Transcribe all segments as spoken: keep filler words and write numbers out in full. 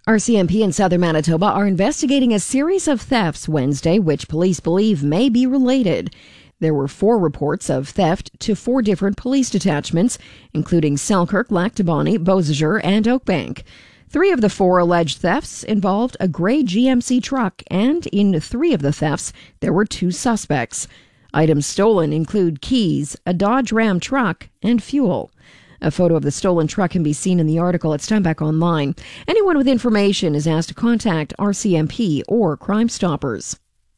R C M P in southern Manitoba are investigating a series of thefts Wednesday, which police believe may be related. There were four reports of theft to four different police detachments, including Selkirk, Lac du Bonnet, Beausejour, and Oakbank. Three of the four alleged thefts involved a gray G M C truck, and in three of the thefts, there were two suspects. Items stolen include keys, a Dodge Ram truck, and fuel. A photo of the stolen truck can be seen in the article at Steinbach Online. Anyone with information is asked to contact R C M P or Crime Stoppers.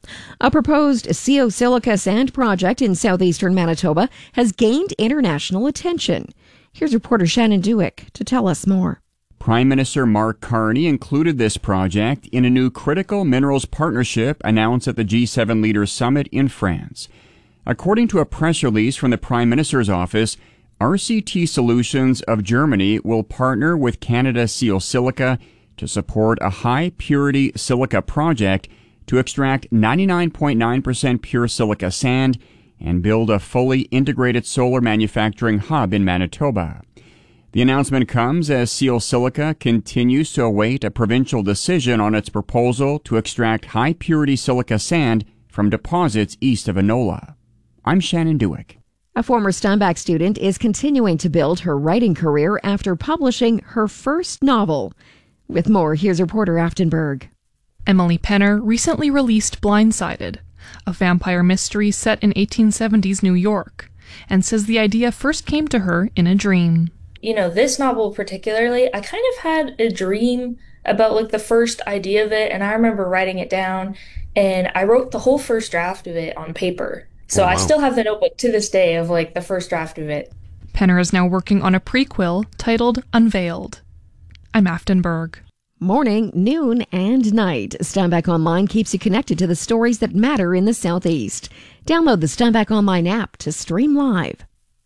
A proposed C O Silica sand project in southeastern Manitoba has gained international attention. Here's reporter Shannon Dewick to tell us more. Prime Minister Mark Carney included this project in a new critical minerals partnership announced at the G seven Leaders Summit in France. According to a press release from the Prime Minister's office, R C T Solutions of Germany will partner with Canada C O Silica to support a high-purity silica project to extract ninety-nine point nine percent pure silica sand and build a fully integrated solar manufacturing hub in Manitoba. The announcement comes as C O Silica continues to await a provincial decision on its proposal to extract high-purity silica sand from deposits east of Enola. I'm Shannon Dewick. A former Steinbach student is continuing to build her writing career after publishing her first novel. With more, here's reporter Aftenberg. Emily Penner recently released Blindsided, a vampire mystery set in eighteen seventies New York, and says the idea first came to her in a dream. You know, this novel particularly, I kind of had a dream about like the first idea of it, and I remember writing it down, and I wrote the whole first draft of it on paper. So oh, wow. I still have the notebook to this day of like the first draft of it. Penner is now working on a prequel titled Unveiled. I'm Aftenberg. Morning, noon, and night. Steinbach Online keeps you connected to the stories that matter in the Southeast. Download the Steinbach Online app to stream live.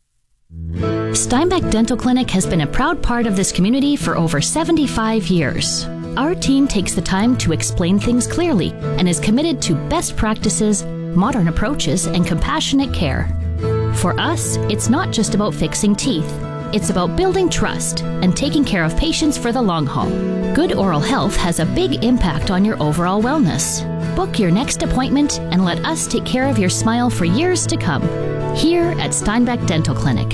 Steinbach Dental Clinic has been a proud part of this community for over seventy-five years. Our team takes the time to explain things clearly and is committed to best practices, modern approaches, and compassionate care. For us, it's not just about fixing teeth. It's about building trust and taking care of patients for the long haul. Good oral health has a big impact on your overall wellness. Book your next appointment and let us take care of your smile for years to come. Here at Steinbach Dental Clinic.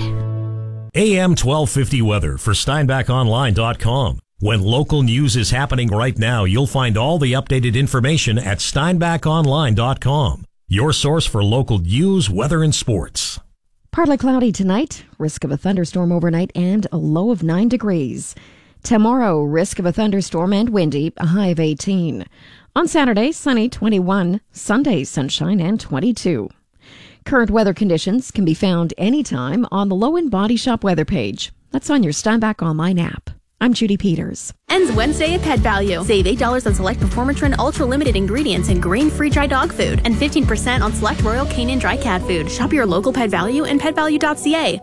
A M twelve fifty weather for Steinbach Online dot com. When local news is happening right now, you'll find all the updated information at Steinbach Online dot com. Your source for local news, weather, and sports. Partly cloudy tonight, risk of a thunderstorm overnight, and a low of nine degrees. Tomorrow, risk of a thunderstorm and windy, a high of eighteen. On Saturday, sunny, twenty-one. Sunday, sunshine, and twenty-two. Current weather conditions can be found anytime on the Low End Body Shop weather page. That's on your Steinbach Online app. I'm Judy Peters. Ends Wednesday at Pet Value. Save eight dollars on select Performatrin Ultra Limited ingredients and grain-free dry dog food, and fifteen percent on select Royal Canin dry cat food. Shop your local Pet Value and pet value dot c a.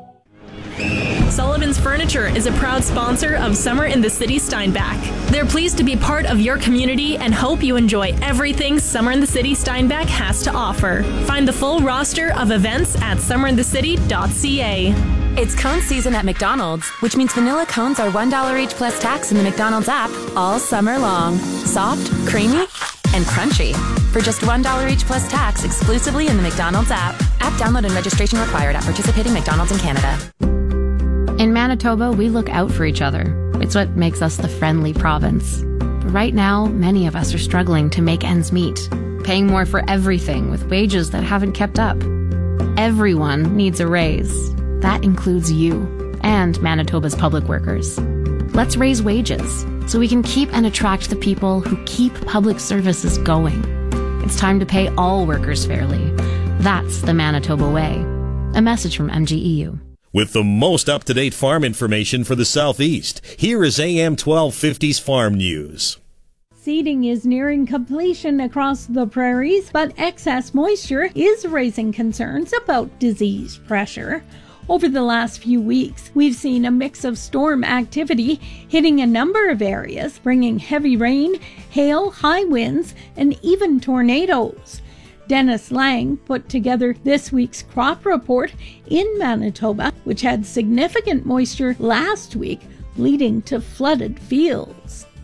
Sullivan's Furniture is a proud sponsor of Summer in the City Steinbach. They're pleased to be part of your community and hope you enjoy everything Summer in the City Steinbach has to offer. Find the full roster of events at summer in the city dot c a. It's cone season at McDonald's, which means vanilla cones are one dollar each plus tax in the McDonald's app all summer long. Soft, creamy, and crunchy. For just one dollar each plus tax exclusively in the McDonald's app. App download and registration required at participating McDonald's in Canada. In Manitoba, we look out for each other. It's what makes us the friendly province. But right now, many of us are struggling to make ends meet, paying more for everything with wages that haven't kept up. Everyone needs a raise. That includes you and Manitoba's public workers. Let's raise wages so we can keep and attract the people who keep public services going. It's time to pay all workers fairly. That's the Manitoba way. A message from M G E U. With the most up-to-date farm information for the Southeast, here is A M twelve fifty's Farm News. Seeding is nearing completion across the prairies, but excess moisture is raising concerns about disease pressure. Over the last few weeks, we've seen a mix of storm activity hitting a number of areas, bringing heavy rain, hail, high winds, and even tornadoes. Dennis Lang put together this week's crop report in Manitoba, which had significant moisture last week, leading to flooded fields.